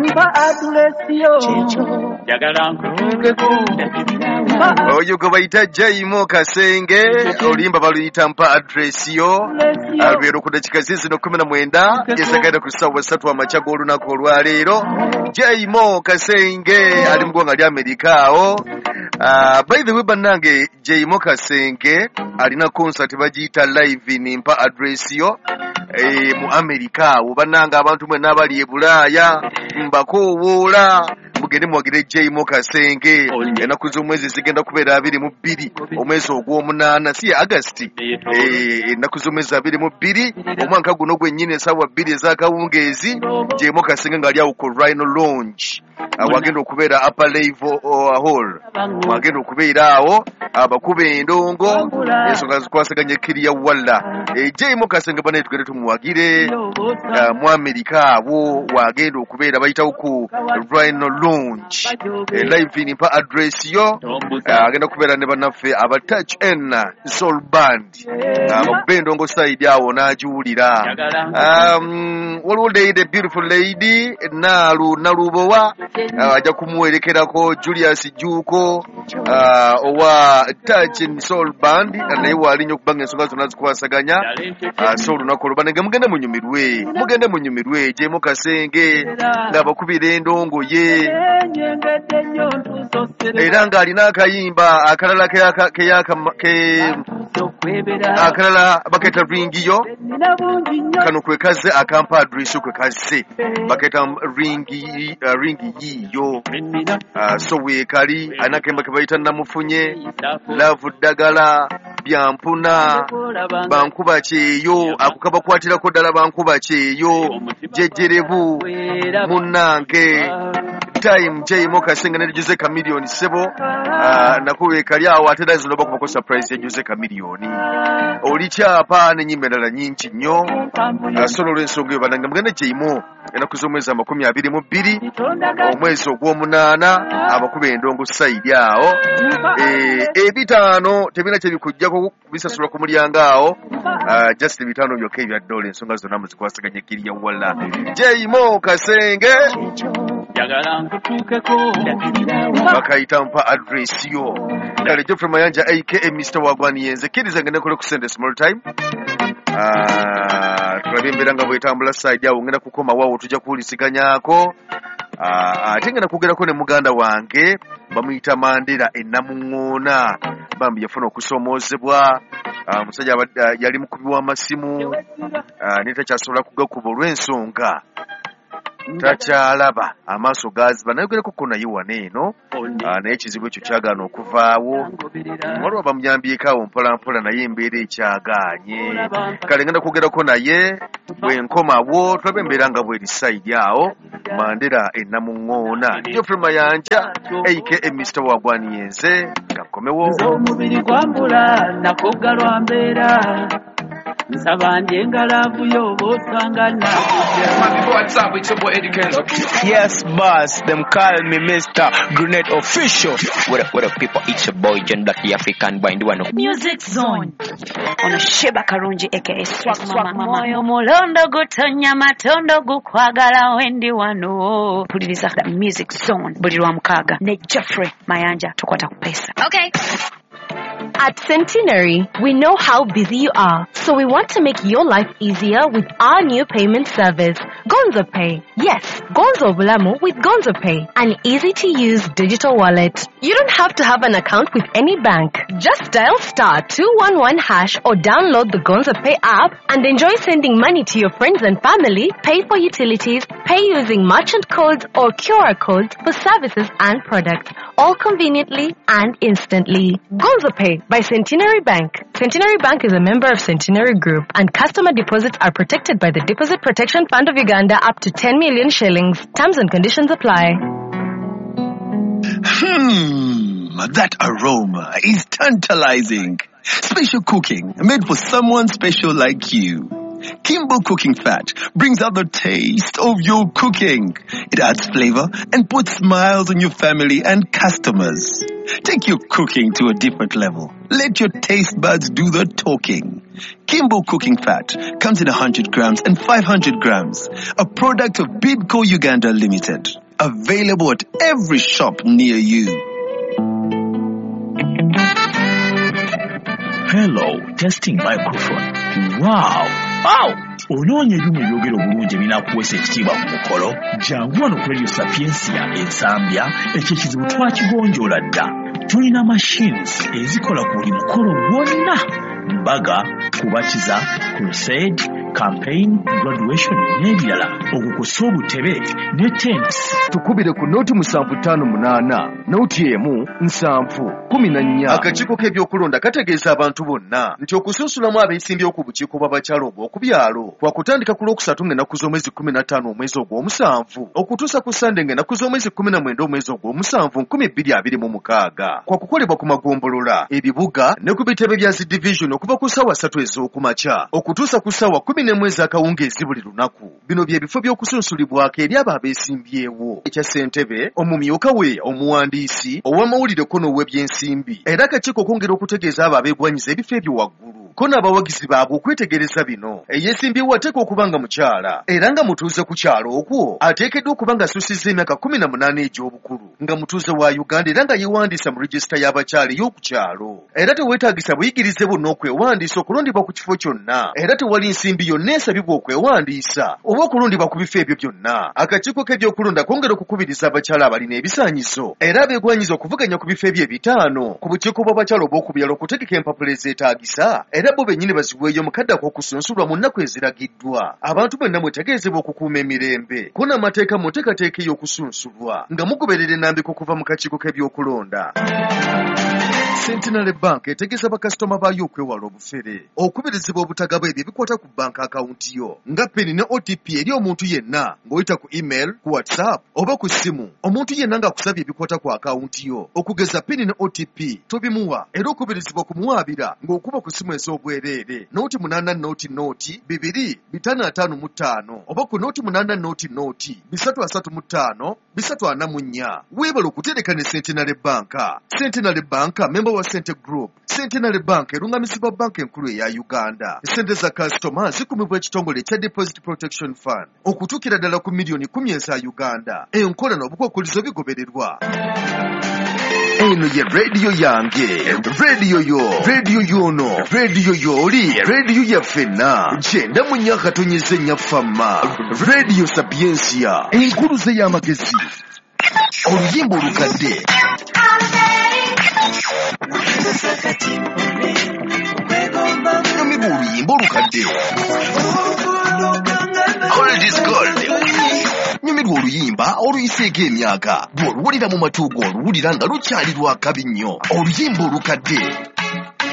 Oyo gwe bayita Jaimo Kasenge olimba baluyita mpa address yo alwero ku dakika zino 19 ezagenda ku ssaawa 3 amakya g'olunaku olwaleero. Jaimo Kasenge ali mu ggwanga lya Amerika awo. By the way bannange Jaimo Kasenge alina concert bagiyita live in mpa address yo mu Amerika awo. Bannange abantu mwenna abali e Bulaaya mbakoowoola mugende mwagire Jaimo Kasenge ennaku z'omwezi zigenda kubeera 22 omwezi ogw'omunaana si August ennaku z'omwezi 22 omwaka guno gwennyini essaawa 2 ez'akawungeezi Jaimo Kasenge ng'ali awo ku Rhino Lounge wagenda okubeera upper level hall wagenda okubeera awo abakuba endongo ensonga zikwasaganya Kiriya Walla Jaimo Kasenge banaye tugende tumuwagire mu Amerika awo wagenda okubeera bayitawo ku Rhino Lounge live in mpa address yo agenda kubeera ne bannaffe aba Touch N Soul Band abakuba endongo side awo n'agiwulira. Waliwo the beautiful lady Nalubowa ajja kumuwerekerako Julius Juko owa Touch N Soul Band naye waalinnyo okubanga ensonga zonna zikwasaganya so olunaku olwo banenge mugende munyumirwe Jaimo Kasenge ng'abakubira endongo ye era ng'alina akayimba akalala akalala baketa ringiyo kano kwe kaze akampa address kwe kaze baketa ringi yiyo so weekali anakemba ke bayita namufunye love ddagala byampuna bankuba kyeyo akukaba kwatirako ddala bankuba kyeyo jejjerebu munnange time Jaimo Kasenge ne Jose Chameleone sebo nakuwe kali awo atera zino bakubako surprise ya Jose Chameleone oli kyapa ne nyimerala nyingi nnyo solo lw'ensonga bananga mugende Jaimo enaku z'omwezi 22 omwezi ogw'omunaana abakuba endongo side awo ebitaano tebina kye bikujjako kubisasulwa ku mulyango awo just ebitaano byokka ebya dola ensonga zonna muzikwasaganya Kiriya Walla Jaimo Kasenge bakayita mpa address yo kale Geoffrey Mayanja aka Mr. Wagwani yenze kiriza ngene kule ku send small time tulabe embeera nga bwetambula side awo ngenda kukoma wawo tujja kuwulisiganyako ate ngenda kugerako ne muganda wange bamuyita Mandela ennamuŋŋoona bambi yafuna okusomoozebwa musajja yali mukubi w'amasimu netakyasobola kugakuba olw'ensonga takyalaba amaaso gaziba nayogereko ko naye waneeno naye ekizibu ekyo kyagaana okuvaawo waliwo bamuyambyeko awo mpolampola naye embeera ekyagaanye kale ngenda kwogerako naye bwenkomawo tulabe embeera nga bweri side awo Mandela ennamuŋŋoona Geoffrey Mayanja aka Mr. Wagwani yenze gakomewo omubiri gwambula nakogalwa mbeera nsabanje ngalavu yo bosangana. Yes, boss. Them call me Mr. Brunette Official. What up, people? It's your boy John Black, the African boy. The one of Music Zone. Ono Sheba Karungi aka Swag Mama. Moyo mulondo gutonya matondo gukwagala wendi wano. Puliriza the Music Zone. Buli lwa mukaaga ne Geoffrey Mayanja tukwata ku pesa. Okay. At Centenary, we know how busy you are, so we want to make your life easier with our new payment service, Gonzo Pay. Yes, Gonzo Bulamu with Gonzo Pay, an easy-to-use digital wallet. You don't have to have an account with any bank. Just dial *211# or download the Gonzo Pay app and enjoy sending money to your friends and family, pay for utilities, pay using merchant codes or QR codes for services and products, all conveniently and instantly. Gonzo Pay by Centenary Bank. Centenary Bank is a member of Centenary Group, and customer deposits are protected by the Deposit Protection Fund of Uganda up to 10 million shillings. Terms and conditions apply. That aroma is tantalizing. Special cooking made for someone special like you. Kimbo Cooking Fat brings out the taste of your cooking. It adds flavor and puts smiles on your family and customers. Take your cooking to a different level. Let your taste buds do the talking. Kimbo Cooking Fat comes in 100 grams and 500 grams. A product of Bidco Uganda Limited. Available at every shop near you. Hello, testing microphone. Wow! Onoonye ebyuma ebyogera obulungi ebinakuweesa ekitiibwa ku mukolo. Jangu wano ku Radio Sapiensia Ensambya, ekyo ekizibu twakigonjoola dda. Tulina machines ezikola ku buli mukolo gwonna. Mbaga, kubakiza, crusade, campaign, graduation n'ebirala. Okukosa obutebe ne tents. Tukubire ku noti 758 noti emu 714. Akakiiko k'ebyokulonda kategeeza abantu bonna nti okusunsulamu abeesimbyewo ku bukiiko bw'abakyalo obw'okubyalo kwa kutandika ku Lwokusatu ng'ennaku z'omwezi 15 omwezi ogw'omusanvu okutuusa ku Sande ng'ennaku z'omwezi 19 omwezi ogw'omusanvu 2026 kwa kukolebwa ku magombolola ebibuga ne ku bitebe bya zi division okuva ku ssaawa 3 ez'okumakya okutuusa ku ssaawa 11 ez'akawungeezi buli lunaku. Bino bye bifo by'okusunsulibwako eri abo abeesimbyewo ekya ssentebe omumyuka we omuwandiisi ow'amawulire ko n'ow'ebyensimbi era akakiiko kongera okutegeeza abo abeegwanyiza ebifo ebyo waggulu ko n'abawagizi baabwe okwetegereza bino. Eyeesimbyewo ateekwa okuba nga mukyala era nga mutuuze ku kyalo okwo ateekeddwa okuba nga asussizza emyaka 18 egy'obukulu nga mutuuze wa Uganda era nga yeewandiisa mu regisita y'abakyala ey'oku kyalo era teweetaagisa buyigirize bonna okwewandiisa okulondebwa ku kifo kyonna era tewali nsimbi yonna esabibwa okwewandiisa oba okulondebwa ku bifo ebyo byonna. Akakiiko k'ebyokulonda kongera okukubiriza abakyala abalina ebisaanyizo era abeegwanyiza okuvuganya ku bifo ebyo 5 ku bukiiko bw'abakyala obw'okubyalo okutegeka empapula ezeetaagisa era bo bennyini baziweeyo mu kadde ak'okusunsulwa mu nnaku eziragiddwa. Abantu bonna mwetegeezebwa okukuuma emirembe ko n'amateeka mu nteekateeka ey'okusunsulwa nga mugoberera ennambika okuva mu kakiiko k'ebyokulonda. Centenary Bank etegeeza bakasitoma baayo okwewala obufere okubirizibwa obutagaba ebyo ebikwata ku bank akawunti yo nga pini ne OTP eri omuntu yenna ng'oyita ku email, ku WhatsApp oba ku ssimu. Omuntu yenna ng'akusabye ebikwata ku akawunti yo okugeza pini ne OTP tobimuwa era okubirizibwa kumuwaabira ng'okuba ku ssimu ez'obwereere noti 8 noti 2 555 oba ku noti 8 noti 335 344. Weebala okutereka ne Centenary Bank. Centenary Bank member wa Cente Group. Centenary Bank erungamizibwa banka enkulu eya Uganda. Sente za kasitoma zikumibwa ekitongole ekya Deposit Protection Fund okutuukira ddala ku miliyoni 10 eza Uganda. Enkola n'obukwakkulizo bigobererwa. Eno ye radio yange, radio yo, radio yono, radio yoli, radio ya fena. Jenda munyaka tonyeze nyafama. Radio Sapiensia enkuluze y'amagezi. Oluyimba olukadde. Nyumirwa oluyimba olukadde. Gold is gold. Nyumirwa oluyimba oluyiseeko emyaka bw'oluwulira mu matu go oluwulira nga lukyali lwakabi nnyo. Oluyimba olukadde.